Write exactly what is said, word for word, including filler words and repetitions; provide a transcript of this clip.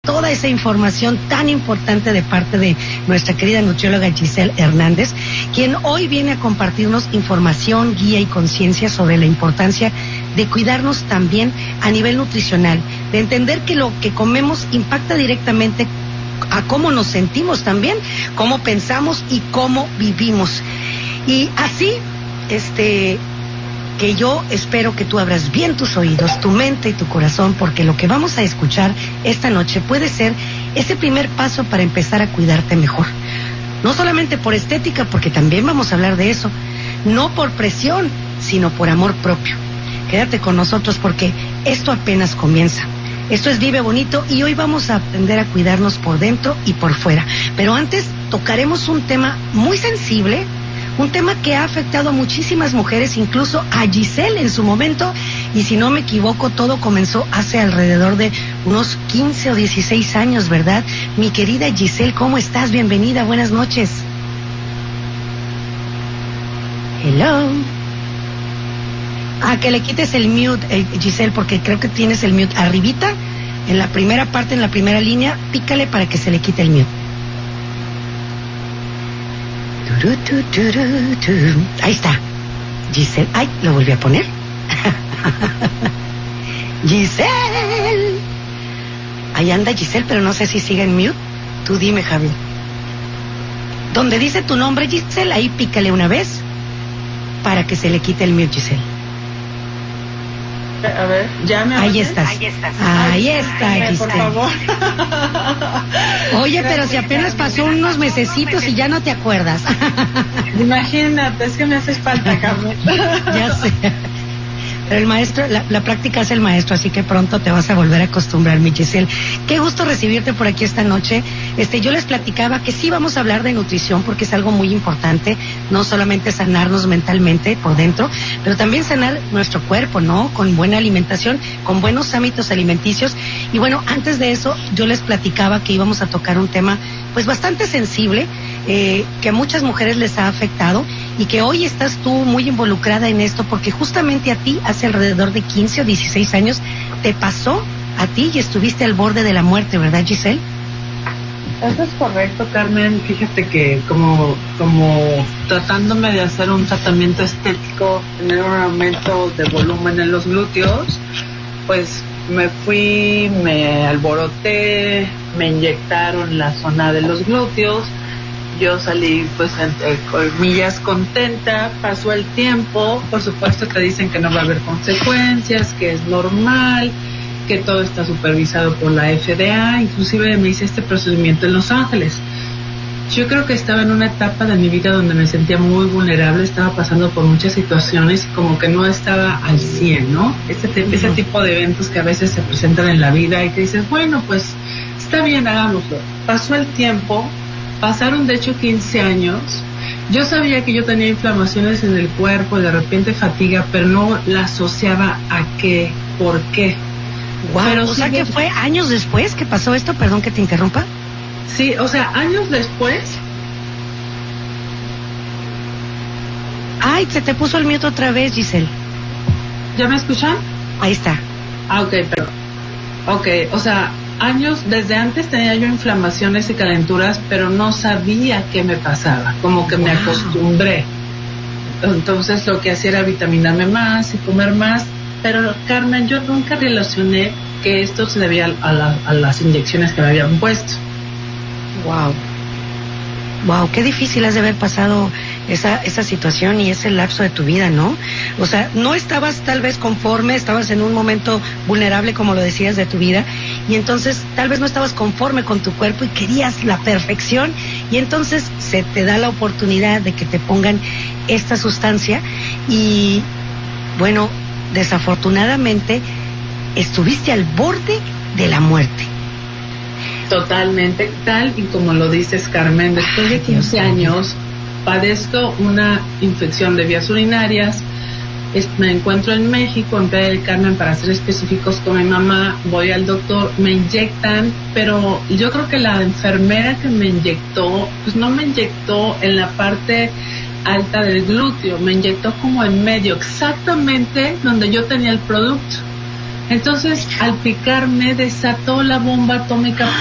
Toda esa información tan importante de parte de nuestra querida nutrióloga Giselle Hernández, quien hoy viene a compartirnos información, guía y conciencia sobre la importancia de cuidarnos también a nivel nutricional, de entender que lo que comemos impacta directamente a cómo nos sentimos también, cómo pensamos y cómo vivimos. Y así, este... que yo espero que tú abras bien tus oídos, tu mente y tu corazón, porque lo que vamos a escuchar esta noche puede ser ese primer paso para empezar a cuidarte mejor. No solamente por estética, porque también vamos a hablar de eso, no por presión, sino por amor propio. Quédate con nosotros porque esto apenas comienza. Esto es Vive Bonito y hoy vamos a aprender a cuidarnos por dentro y por fuera. Pero antes tocaremos un tema muy sensible, un tema que ha afectado a muchísimas mujeres, incluso a Giselle en su momento, y si no me equivoco, todo comenzó hace alrededor de unos quince o dieciséis años, ¿verdad? Mi querida Giselle, ¿cómo estás? Bienvenida, buenas noches. Hello. Ah, que le quites el mute, eh, Giselle, porque creo que tienes el mute arribita, en la primera parte, en la primera línea, pícale para que se le quite el mute. Ahí está, Giselle. Ay, lo volví a poner. Giselle. Ahí anda Giselle, pero no sé si sigue en mute. Tú dime, Javi. Donde dice tu nombre, Giselle, ahí pícale una vez para que se le quite el mute, Giselle. A ver, ya me Ahí estás. Ahí estás. Ahí está, Giselle. Por favor. Oye, pero si apenas pasó unos mesecitos y ya no te acuerdas. Imagínate, es que me haces falta, Carmen. Ya sé. Pero el maestro, la, la práctica es el maestro, así que pronto te vas a volver a acostumbrar, mi Giselle. Qué gusto recibirte por aquí esta noche. Este, yo les platicaba que sí vamos a hablar de nutrición porque es algo muy importante, no solamente sanarnos mentalmente por dentro, pero también sanar nuestro cuerpo, ¿no? Con buena alimentación, con buenos hábitos alimenticios. Y bueno, antes de eso, yo les platicaba que íbamos a tocar un tema, pues bastante sensible, eh, que a muchas mujeres les ha afectado, y que hoy estás tú muy involucrada en esto porque justamente a ti hace alrededor de quince o dieciséis años te pasó a ti y estuviste al borde de la muerte, ¿verdad, Giselle? Eso es correcto, Carmen. Fíjate que como, como tratándome de hacer un tratamiento estético, tener un aumento de volumen en los glúteos, pues me fui, me alboroté, me inyectaron la zona de los glúteos. Yo salí, pues, entre comillas, contenta. Pasó el tiempo. Por supuesto te dicen que no va a haber consecuencias, que es normal, que todo está supervisado por la F D A. Inclusive me hice este procedimiento en Los Ángeles. Yo creo que estaba en una etapa de mi vida donde me sentía muy vulnerable. Estaba pasando por muchas situaciones y como que no estaba al cien, ¿no? Ese, uh-huh. ese tipo de eventos que a veces se presentan en la vida y que dices, bueno, pues, está bien, hagámoslo. Pasó el tiempo. Pasaron de hecho quince años. Yo sabía que yo tenía inflamaciones en el cuerpo, de repente fatiga, pero no la asociaba a qué, por qué. Wow, pero o sea que fue años después que pasó esto, perdón que te interrumpa. Sí, o sea, años después. Ay, se te puso el mute otra vez, Giselle. ¿Ya me escuchan? Ahí está. Ah, ok, perdón. Ok, o sea, años, desde antes tenía yo inflamaciones y calenturas, pero no sabía qué me pasaba, como que wow. me acostumbré. Entonces lo que hacía era vitaminarme más y comer más, pero Carmen, yo nunca relacioné que esto se debía a, la, a las inyecciones que me habían puesto. Wow. Wow, qué difícil has de haber pasado esa esa situación y ese lapso de tu vida, ¿no? O sea, no estabas tal vez conforme, estabas en un momento vulnerable, como lo decías, de tu vida, y entonces tal vez no estabas conforme con tu cuerpo y querías la perfección, y entonces se te da la oportunidad de que te pongan esta sustancia y, bueno, desafortunadamente estuviste al borde de la muerte. Totalmente, tal y como lo dices, Carmen, después de quince años padezco una infección de vías urinarias. Me encuentro en México, en Playa del Carmen, para ser específicos, con mi mamá. Voy al doctor, me inyectan, pero yo creo que la enfermera que me inyectó, pues no me inyectó en la parte alta del glúteo, me inyectó como en medio, exactamente donde yo tenía el producto. Entonces, al picarme, desató la bomba atómica